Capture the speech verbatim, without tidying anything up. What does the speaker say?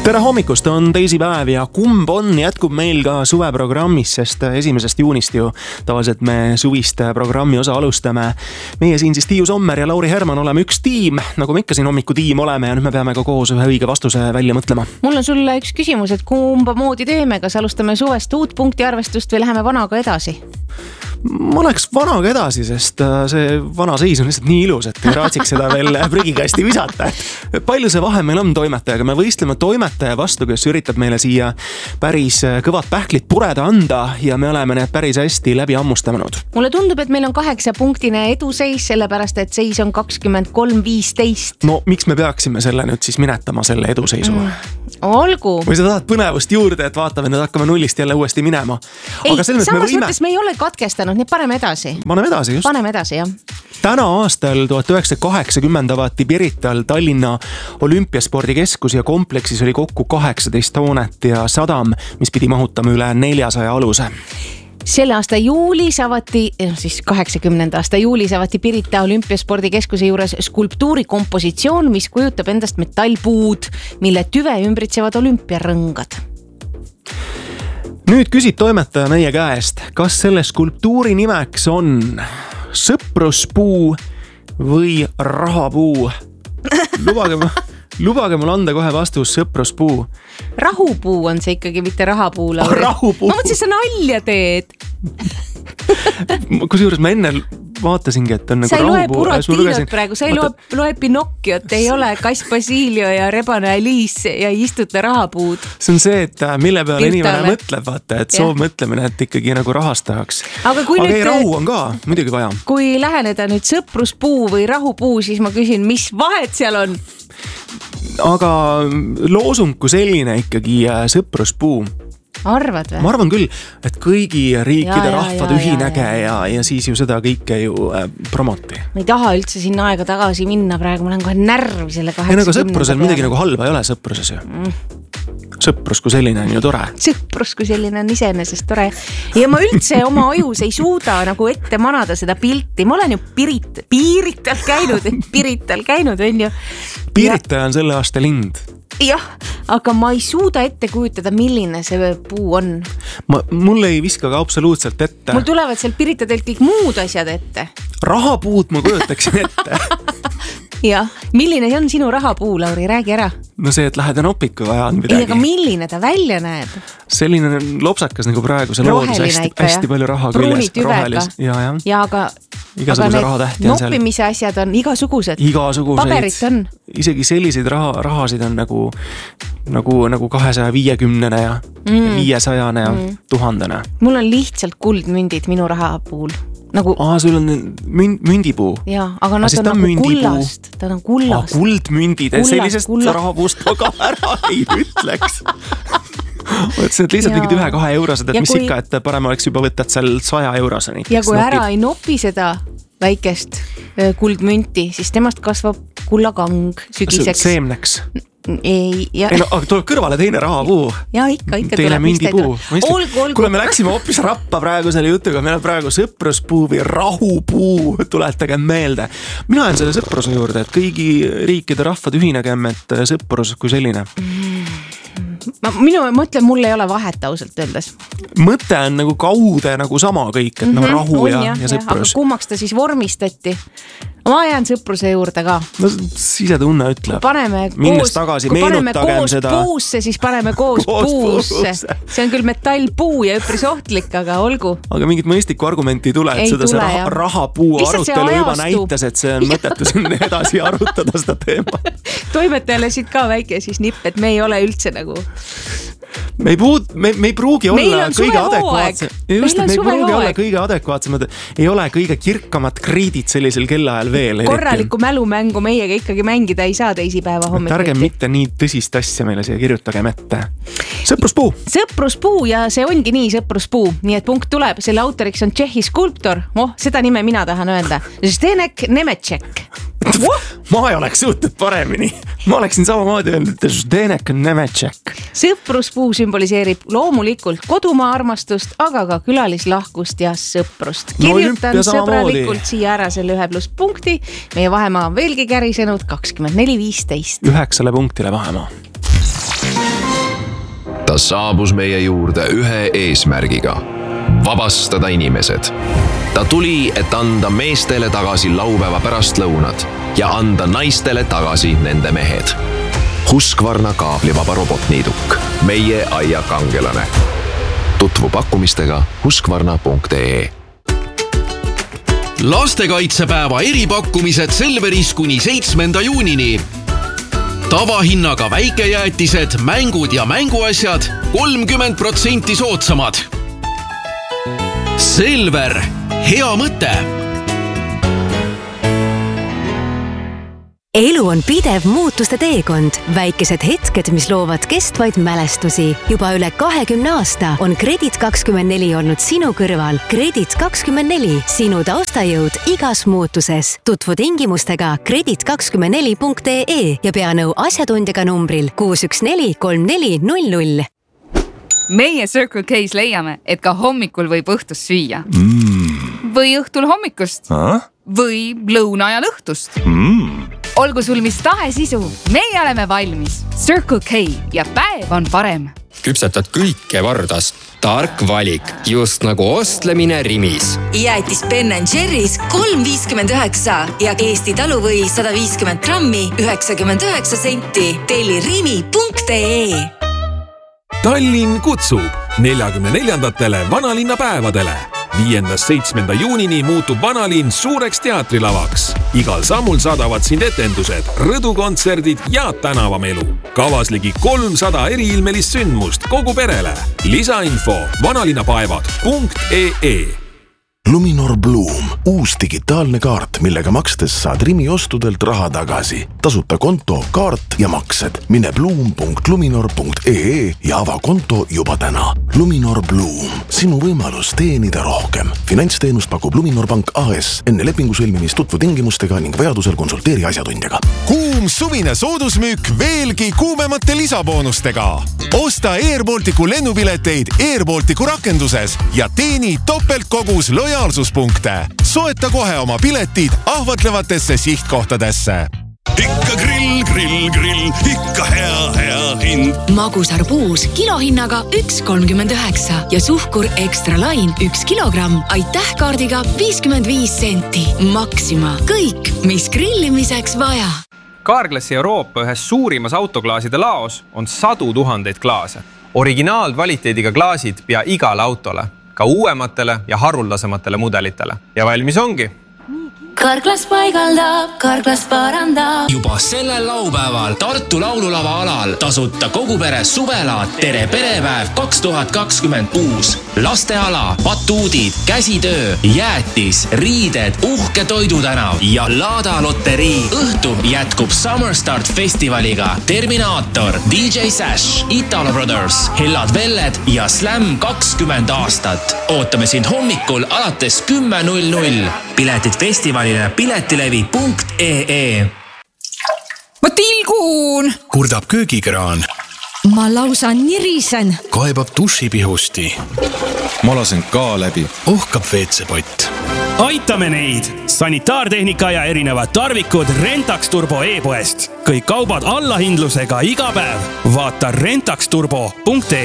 tere hommikust, on teisipäev ja kumb on jätkub meil ka suveprogrammis, sest esimesest juunist ju tavaliselt me suvist programmi osa alustame. Meie siin siis Tiiu Sommer ja Lauri Herman oleme üks tiim, nagu me ikka siin hommiku tiim oleme ja nüüd me peame ka koos ühe õige vastuse välja mõtlema. Mul on sulle üks küsimus, et kumba moodi teeme, kas alustame suvest uut punkti arvestust või läheme vanaga edasi? Ma oleks vanaga edasi, sest see vana seis on lihtsalt nii ilus, et ei raatsiks seda veel prügikasti visata. Palju see vahe meil on toimetajaga? Me võistleme toimetaja vastu, kes üritab meile siia päris kõvad pähklit pureda anda ja me oleme need päris hästi läbi ammustanud. Mulle tundub, et meil on kaheksa punktine eduseis, sellepärast et seis on kakskümmend kolm viisteist. No miks me peaksime selle nüüd siis minetama, selle eduseisu? Mm. Olgu. Või sa tahad põnevust juurde, et vaatame, nüüd hakkame nullist jälle uuesti minema. Ei, Aga samas me võime... mõttes me ei ole katkestanud, nii paneme edasi. Paneme edasi, just. Paneme edasi, jah. Täna aastal tuhat üheksasada kaheksakümmend avati Pirital Tallinna Olümpiaspordikeskus ja kompleksis oli kokku kaheksateist hoonet ja sadam, mis pidi mahutama üle neljasaja aluse. Selle aasta juulis avati, siis kaheksakümnenda aasta juulis avati Pirita Olümpiaspordikeskuse juures skulptuuri kompositsioon, mis kujutab endast metallpuud, mille tüve ümbritsevad olümpiarõngad. Nüüd küsid toimetaja meie käest, kas selle skulptuuri nimeks on sõpruspuu või rahapuu? Lubage, lubage mul anda kohe vastus sõpruspuu. Rahupuu on see ikkagi, mitte rahapuu. Oh, rahupuu. Ma mõtlesin, sa nalja teed. Kusjuures ma enne vaatasingi, et on nagu rahupuu. Sa ei loe Buratiinot praegu, sa ei loe, loe Pinocchiot, ei ole Kass Basilio ja Rebane Alice ja istuta rahapuud. See on see, et mille peale inimene mõtleb, vaata, et soov mõtlemine, et ikkagi nagu rahastahaks. Aga, kui Aga nüüd, ei, rahu on ka, muidugi vaja. Kui läheneda nüüd sõpruspuu või rahupuu, siis ma küsin, mis vahet seal on? Aga loosung kui selline ikkagi sõpruspuu. Arvad või? Ma arvan küll, et kõigi riikide ja, rahvad ja, ühinäge ja, ja. Ja, ja siis ju seda kõike ju äh, promoti. Ma ei taha üldse sinna aega tagasi minna praegu, ma olen kohe närvi selle kaheksakümnenda. Ei, nagu sõprusel midagi nagu halba ei ole sõpruses ju. Mm. Sõprus kui selline on ju tore. Sõprus kui selline on iseenesest tore. Ja ma üldse oma ajus ei suuda nagu ette manada seda pilti. Ma olen ju pirit, piirital käinud, pirital käinud, on ju. Pirita on selle aasta lind. Jah, aga ma ei suuda ette kujutada, milline see puu on. Ma, mul ei viska ka absoluutselt ette. Mul tulevad seal piritadelt kõik muud asjad ette. Rahapuud ma kujutaksin ette. Jah, milline on sinu rahapuu, Lauri, räägi ära. No see, et lähed nopikku vaja on midagi. Ei, aga milline ta välja näeb? Selline lopsakas nagu praegu see loodus hästi, ikka, hästi palju raha küljes. Rohelis. Ja, ja. ja aga, igasuguse raha tähti on seal. Noppimise asjad on igasugused. Igasuguseid. Paberit on. Isegi selliseid raha, rahasid on nagu, nagu, nagu kahesaja viiekümnene ja mm. viiesajane ja mm. tuhandene. Mul on lihtsalt kuldmündid minu raha puhul. Nagu... Aa, sul on münd, mündipuu. Jaa, aga nad on nagu kullast. Ta on kullast. Aa, kuldmündid. Kullast, sellisest kullast. Rahapuust ma ka ära ei ütleks. Mõtlesin, et lihtsalt mingid ühe kahe eurosed, et ja mis kui... ikka, et parem oleks juba võtad seal saja eurose. Ja kui nopid. Ära ei nopi seda väikest kuldmünti, siis temast kasvab kullakang sügiseks. Seemneks. Ei, ja... ei no, aga tuleb kõrvale teine rahapuu. Ja ikka, ikka teine tuleb mündipuu. Olgu, olgu. Kuule, me läksime hoopis rappa praegu selle jutuga, meil on praegu sõpruspuu või rahupuu, tuletage meelde. Mina olen selle sõpruse juurde, et kõigi riikide rahvad ühinegem, et sõprus kui selline. Ma, minu mõtlen, mul ei ole vahet ausalt öeldes. Mõte on nagu kaude nagu sama kõik, et mm-hmm, nagu rahu ja, ja, ja sõprus. Aga kummaks ta siis vormistati? Ma jään sõpruse juurde ka. No sisetunne ütleb. Minnes tagasi, meenutagem seda. Kui paneme koos puusse, siis paneme koos, koos puusse. puusse. See on küll metallpuu ja üpris ohtlik, aga olgu. Aga mingit mõistlikku argumenti ei tule, et ei seda tule, see raha, rahapuu arutelu juba näitas, et see on mõttetu siin edasi arutada seda teema. Toimetajale siit ka väike siis nipp, et me ei ole üldse nagu... Me ei, puud, me, me ei pruugi olla kõige adekvaatsem. Just, me ei pruugi hooeg. olla kõige adekvaatsemad. Ei ole kõige kirkamad kriidid sellisel kellaajal veel. Korralikku mälumängu meiega ikkagi mängida ei saa teisipäeva hommikuti. Tärgem mitte nii tõsist asja meile siia kirjutagem ette. Sõpruspuu. Sõpruspuu ja see ongi nii sõpruspuu. Nii et punkt tuleb. Selle autoriks on Tšehhi skulptor. Oh, seda nime mina tahan öelda. Zdenek Nemetšek. Ma ei oleks suutnud paremini. Ma oleksin samamoodi öelnud, et Zdenek Nemetšek. Sõpruspuu sümboliseerib loomulikult kodumaa armastust, aga ka külalislahkust ja sõprust. Kirjutan no, sõbralikult siia ära selle ühe pluss punkti. Meie vahemaa on veelgi kärisenud kakskümmend neli viisteist. Üheksale punktile vahemaa. Ta saabus meie juurde ühe eesmärgiga. Vabastada inimesed. Ta tuli, et anda meestele tagasi laupäeva pärastlõunad ja anda naistele tagasi nende mehed. Husqvarna kaablivaba robotniiduk. Meie aia kangelane. Tutvu pakkumistega husqvarna punkt ee. Lastekaitsepäeva eripakkumised Selveris kuni seitsmenda juunini. Tavahinnaga väikejäätised, mängud ja mänguasjad kolmkümmend protsenti soodsamad. Selver, hea mõte! Elu on pidev muutuste teekond, väikesed hetked, mis loovad kestvaid mälestusi. Juba üle kahekümne aasta on Kredit kakskümmend neli olnud sinu kõrval. Kredit kakskümmend neli, sinu taustajõud igas muutuses. Tutvu tingimustega kredit kakskümmend neli punkt ee ja pea nõu asjatundjaga numbril kuus üks neli kolm neli null null. Meie Circle K's leiame, et ka hommikul võib õhtust süüa. Mm. Või õhtul hommikust. Ah? Või lõuna ja lõhtust. Mm. Olgu sul mis tahe sisu, meie oleme valmis. Circle K ja päev on parem. Küpsetad kõike vardast. Tark valik, just nagu ostlemine Rimis. Jäätis Ben and Jerry's kolm viiskümmend üheksa ja Eesti taluvõi sada viiskümmend grammi üheksakümmend üheksa senti. Telli rimi punkt ee. Tallinn kutsub neljakümne neljandatele vanalinna päevadele. Viiendast seitsmenda juunini muutub vanalinn suureks teatrilavaks. Igal sammul saadavad sind etendused, rõdukontserdid ja tänavamelu. Kavas ligi kolmsada eriilmelist sündmust kogu perele. Lisainfo vanalinnapäevad punkt ee. Luminor Bloom, uus digitaalne kaart, millega makstes saad Rimi ostudelt raha tagasi. Tasuta konto, kaart ja maksed. Mine bloom punkt luminor punkt ee ja ava konto juba täna. Luminor Bloom, sinu võimalus teenida rohkem. Finantsteenust pakub Luminor Pank A S. Enne lepingu sõlmimist tutvu tingimustega ning vajadusel konsulteeri asjatundjaga. Kuum suvine soodusmüük veelgi kuumemate lisaboonustega. Osta Airbalticu lennupileteid Airbalticu rakenduses ja teeni topeltkogus lojaalsuspunkte. Soeta kohe oma piletid ahvatlevatesse sihtkohtadesse. Ikka grill, grill, grill, ikka hea, hea hind. Magusarpuus kilohinnaga üks kolmkümmend üheksa ja suhkur Extra Line üks kilogramm. Aitäh kaardiga viiskümmend viis senti. Maxima. Kõik, mis grillimiseks vaja. Carglassi Euroopa ühes suurimas autoklaaside laos on sadu tuhandeid klaase. Originaalkvaliteediga klaasid pea igale autole, ka uuematele ja haruldasematele mudelitele. Ja valmis ongi. Carglass paigaldab, Carglass parandab. Juba sellel laupäeval Tartu laululava alal tasuta kogu pere suvelaat Tere perepäev kaks tuhat kakskümmend kuus. Lasteala, batuudid, käsitöö, jäätis, riided, uhke toidutänav ja Lada loterii. Õhtu jätkub Summer Start festivaliga Terminaator, D J Sash, Italo Brothers, Hellad Velled ja Slam kakskümmend aastat. Ootame sind hommikul alates kümme null null. Piletid festivalile piletilevi punkt ee. Ma tilgun! Kurdab köögikraan. Ma lausa nirisen. Kaebab dušipihusti. Ma lasen ka läbi. Ohkab veetsepott. Aitame neid! Sanitaartehnika ja erinevad tarvikud Rentax Turbo e-poest. Kõik kaubad allahindlusega iga päev. Vaata rentax turbo punkt ee.